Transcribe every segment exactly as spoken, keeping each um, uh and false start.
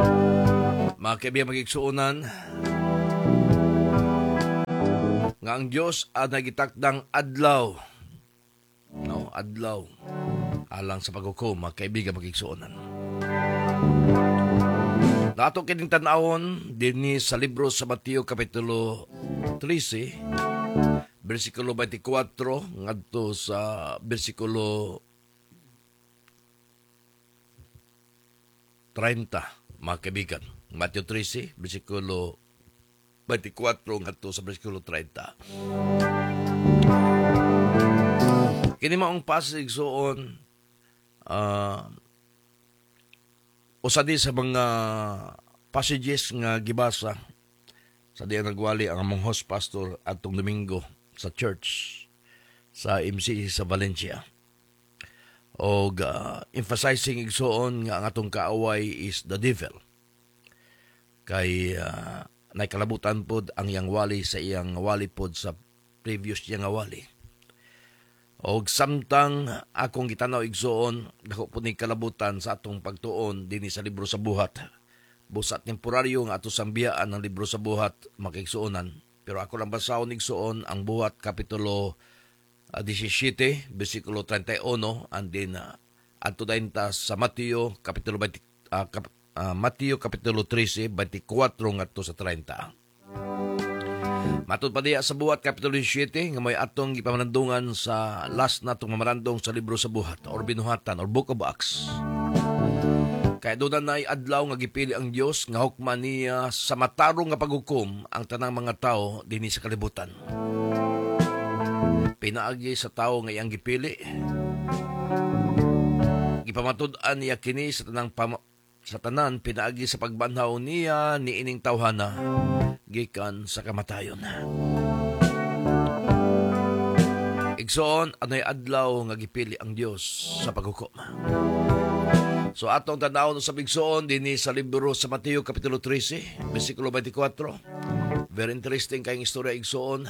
Mga kaibigan magigsuunan, nga ang Diyos ang nagitakdang adlaw. No, adlaw. Alang sa paghukom, mga kaibigan magigsuunan. Nato kining tan-awon dinhi sa libro sa Mateo Kapitulo thirteen, versikulo twenty-four ngadto sa versikulo thirty, mga kaibigan. Mateo thirteen, versikulo twenty-four ngadto sa versikulo thirty. Kini maong passage soon uh, usa di sa mga passages nga gibasa sa diya nagwali ang among host pastor atong Domingo sa church sa M C E sa Valencia. O uh, emphasizing igsoon nga ang atong kaaway is the devil. Kay uh, naikalabutan pod ang iyang wali sa iyang wali pod sa previous iyang wali. Og samtang akong gitanaw igsoon, dako po ni kalabutan sa atong pagtuon dinhi sa libro sa buhat. Busa temporaryo nga ato sambiyaan ng libro sa buhat makigsuonan. Pero ako lang basahon igsoon ang buhat kapitulo uh, seventeen, versikulo thirty-one, and then uh, ato dayon ta sa Mateo kapitulo twenty, uh, kap, uh, Mateo kapitulo thirteen, twenty-four ngadto sa thirty. Matod pa diya sa buhat kapitulo seventeen nga may atong gipamanandungan sa last natong mamarandong sa libro sa buhat or binuhatan or book of Acts. Kaya doon na adlaw nga gipili ang Dios nga hukman niya sa matarong nga paghukom ang tanang mga tao dinhi sa kalibutan. Pinaagi sa tao nga iyang gipili. Gipamatud-an niya kini sa tanang pam- sa tanan pinaagi sa pagbanhaw niya niining tawhana gikan sa kamatayon. Igsoon anay adlaw nga gipili ang Dios sa paghukom. So atong tanawon sa bigsoon dinhi sa libro sa Mateo kapitulo thirteen, versikulo twenty-four. Very interesting kayong istorya igsoon.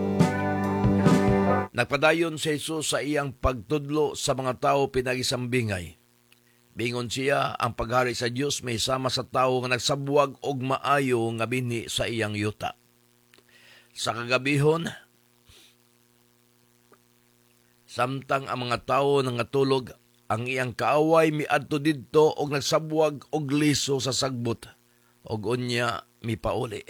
Nagpadayon si Jesus sa iyang pagtudlo sa mga tao pinagisambingay. Bingon siya ang paghari sa Dios may sama sa tao nga nagsabuwag og maayo nga binhi sa iyang yuta. Sa kagabihon, samtang ang mga tao nangatulog, ang iyang kaaway miadto didto og nagsabuwag og liso sa sagbot og unya mipauli.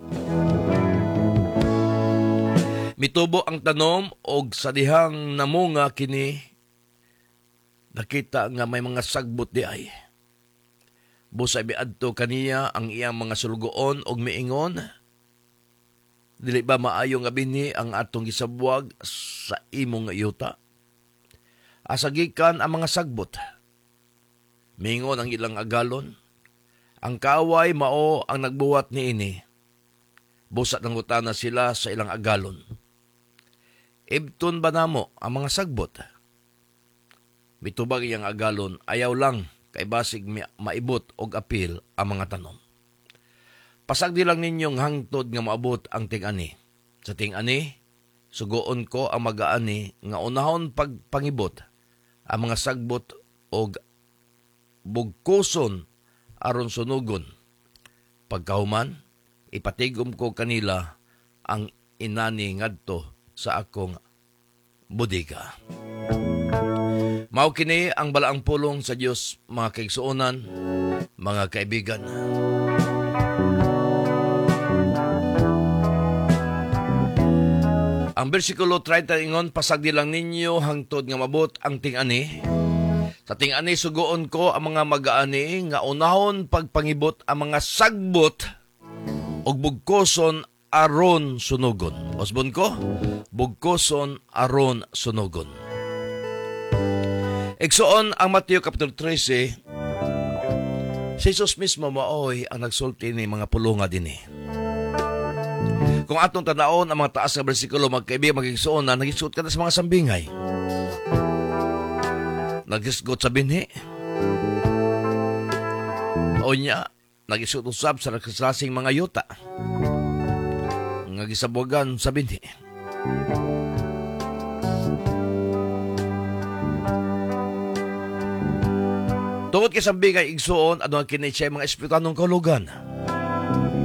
Mitubo ang tanom og sa dihang namunga kini nakita nga may mga sagbot di ay. Busay biadto kaniya ang iyang mga sulgoon og miingon, dili ba maayo nga binhi ang atong gisabuwag sa imong yuta? Asagikan ang mga sagbot. Mingon ang ilang agalon. Ang kaaway mao ang nagbuwat niini. Busat ng utana sila sa ilang agalon. Ibton ba namo ang mga sagbot? Mitubag iyang agalon, ayaw lang kay basig maibot og apil ang mga tanom. Pasagdi lang ninyong hangtod nga maabot ang ting-ani. Sa ting-ani, sugoon ko ang mag-aani nga unahon pagpangibot ang mga sagbot og bugkuson aron sunugon. Pagkahuman, ipatigom ko kanila ang inani ngadto sa akong budiga. Mao kini ang balaang pulong sa Dios, mga kaigsuonan, mga kaibigan. Ang bersikulo thirty ingon, pasagdi lang ninyo hangtod nga mabot ang ting-ani. Sa ting-ani sugoon ko ang mga mag-aani nga unahon pagpangibot ang mga sagbot og bugkoson aron sunugon. Osbon ko, bugkoson aron sunugon. Igsoon ang Mateo kapitulo thirteen, si Jesus mismo maoy ang nagsulti ni mga pulunga dinhi. Kung atong tanaon ang mga taas nga bersikulo, magkaibigan magigsuon na nagisuot ka na sa mga sambingay. Nagisgot sa binhi. O niya, nagisuot usab sa nagkasasing mga yuta. Nagisabugan sa binhi. Tungod kay sambi kay igsuon ano kini siya mga espiritanong kalugan.